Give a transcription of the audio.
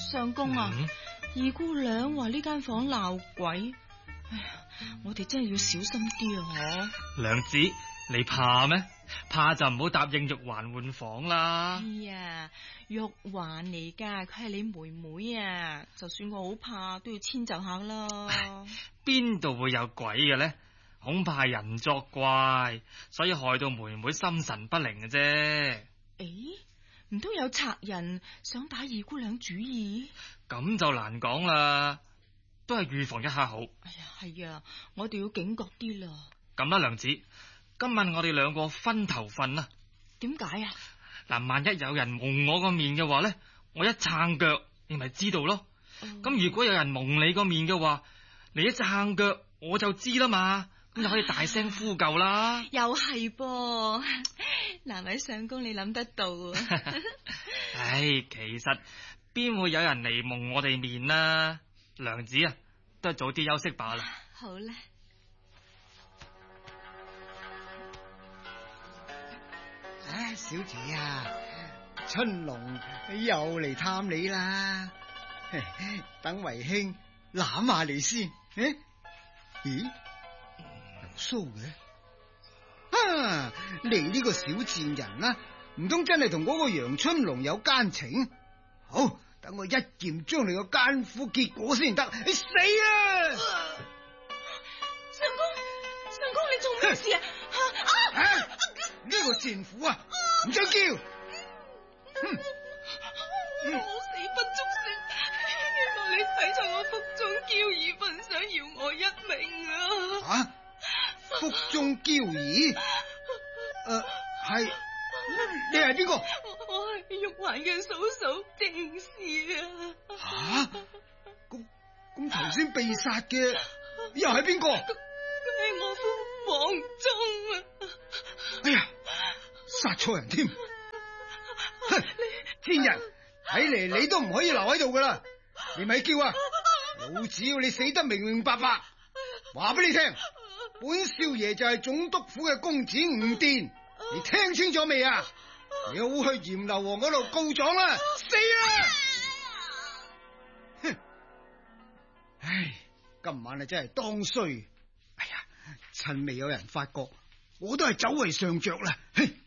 相公啊，二姑娘話呢間房鬧鬼，哎呀，我哋真係要小心啲啊！ 娘子，你怕咩？怕就唔好答應玉環換房啦。 哎呀，玉環嚟噶，佢係你妹妹啊，就算我好怕，都要遷就下啦。 邊度會有鬼嘅呢？恐怕係人作怪，所以害到妹妹心神不寧嘅啫。 誒，唔通有賊人想打二姑娘主意？ 咁就難講啦，都係預防一下好。 哎呀，係啊，我哋要警覺啲啦。 咁啦，娘子，今晚我哋兩個分頭瞓啦。 點解啊？ 嗱，萬一有人蒙我個面嘅話呢，我一撐腳，你咪知道咯。咁如果有人蒙你個面嘅話，你一撐腳，我就知啦嘛。咁就可以大聲呼救啦。 又係噃，難為相公你諗得到啊！ 唉，其實邊會有人嚟蒙我哋面啊？娘子啊，都係早啲休息罷啦。 好啦。 唉，小姐啊，春龍又嚟探你啦，等為兄攬下你先。咦？有鬚嘅？啊，你呢個小賤人啊，唔通真係同嗰個楊春龍有奸情？好，等我一劍將你個奸夫結果先得。你死啊！ 相公你做咩事啊？ 呢個賤婦啊，唔准叫！ 我死不足惜，希望你睇在我腹中嬌兒份上，饒我一命啊！ 腹中嬌兒？係你係邊個？ 我係玉環嘅嫂嫂正氏啊！ 咁頭先被殺嘅又係邊個？ 佢係我夫黃忠啊！ 哎呀，殺錯人添！天人，睇嚟你都唔可以留喺度噶啦，你咪叫啊！老子要你死得明明白白。話俾你聽，本少爺就係總督府嘅公子吳殿，你聽清楚未啊？你好去閻樓王嗰度告狀啦！死啦！哼！唉，今晚啊真係當衰。哎呀，趁未有人發覺，我都係走為上着啦。哼！